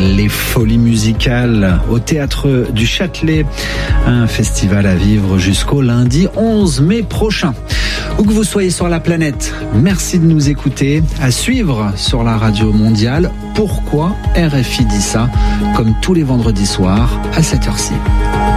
les Folies musicales au Théâtre du Châtelet. Un festival à vivre jusqu'au lundi 11 mai prochain. Où que vous soyez sur la planète, merci de nous écouter. À suivre sur la radio mondiale, Pourquoi RFI dit ça, comme tous les vendredis soirs à cette heure-ci.